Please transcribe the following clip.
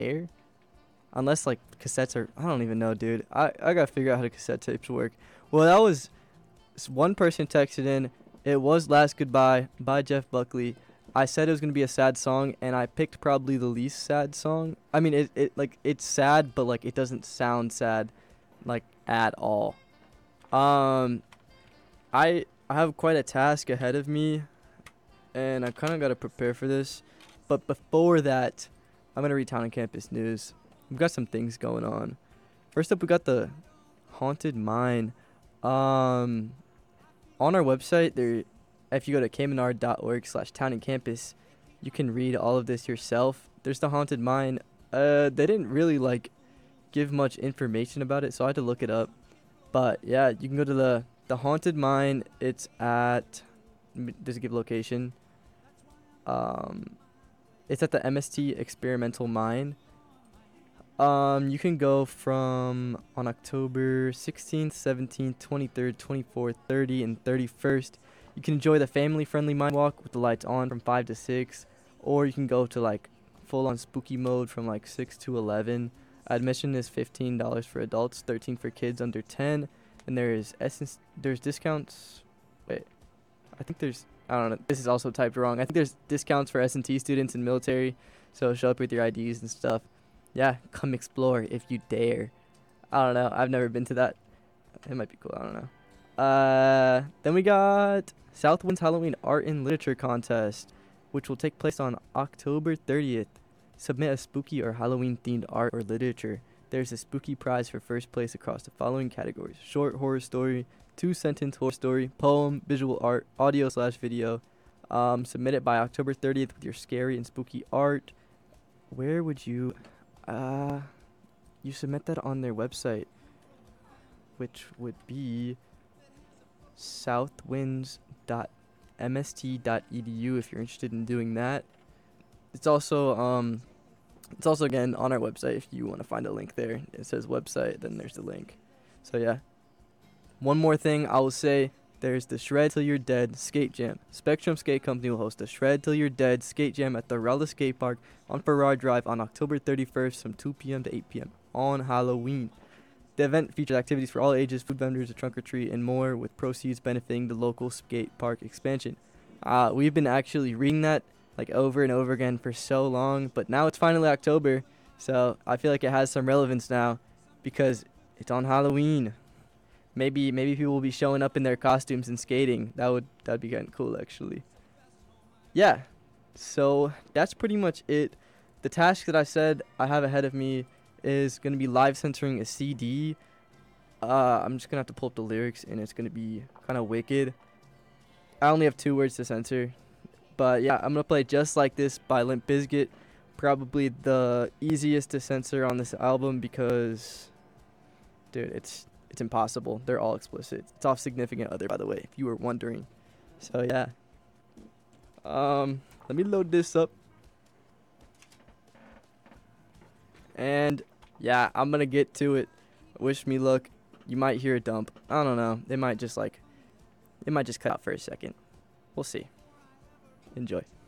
dare. Unless like cassettes are, I don't even know, dude. I gotta figure out how the cassette tapes work. Well, that was one person texted in. It was Last Goodbye by Jeff Buckley. I said it was gonna be a sad song, and I picked probably the least sad song. I mean, it like it's sad, but like it doesn't sound sad, like at all. Um, I have quite a task ahead of me, and I kind of gotta prepare for this. But before that, I'm gonna read Town and Campus news. We've got some things going on. First up, we got the Haunted Mine. On our website, there, if you go to kmnr.org/town and campus, you can read all of this yourself. There's the Haunted Mine. They didn't really like give much information about it, so I had to look it up. But yeah, you can go to the Haunted Mine. It's at, does it give location? It's at the MST Experimental Mine. You can go from on October 16th, 17th, 23rd, 24th, 30th, and 31st. You can enjoy the family-friendly mine walk with the lights on from 5 to 6, or you can go to like full-on spooky mode from like 6 to 11. Admission is $15 for adults, $13 for kids under 10, and there's discounts. Wait, I don't know. This is also typed wrong. I think there's discounts for S&T students and military, so show up with your IDs and stuff. Yeah, come explore if you dare. I don't know. I've never been to that. It might be cool. I don't know. Then we got Southwind's Halloween Art and Literature Contest, which will take place on October 30th. Submit a spooky or Halloween-themed art or literature. There's a spooky prize for first place across the following categories: short horror story, 2-sentence horror story, poem, visual art, audio/video. Submit it by October 30th with your scary and spooky art. Where would you... you submit that on their website, which would be southwinds.mst.edu if you're interested in doing that. It's also again on our website if you want to find a link there. It says website, then there's the link. So yeah. One more thing I will say, there's the Shred Till You're Dead Skate Jam. Spectrum Skate Company will host a Shred Till You're Dead Skate Jam at the Rella Skate Park on Farrar Drive on October 31st from 2 p.m. to 8 p.m. on Halloween. The event features activities for all ages, food vendors, a trunk or treat, and more, with proceeds benefiting the local skate park expansion. We've been actually reading that like over and over again for so long, but now it's finally October, so I feel like it has some relevance now because it's on Halloween. Maybe people will be showing up in their costumes and skating. That'd be kind of cool, actually. Yeah, so that's pretty much it. The task that I said I have ahead of me is gonna be live censoring a CD. I'm just gonna have to pull up the lyrics, and it's gonna be kind of wicked. I only have 2 words to censor, but yeah, I'm gonna play Just Like This by Limp Bizkit. Probably the easiest to censor on this album because, dude, it's impossible. They're all explicit. It's off Significant Other, by the way, if you were wondering. So yeah. Let me load this up. And yeah, I'm gonna get to it. Wish me luck. You might hear a dump. I don't know. They might just cut out for a second. We'll see. Enjoy.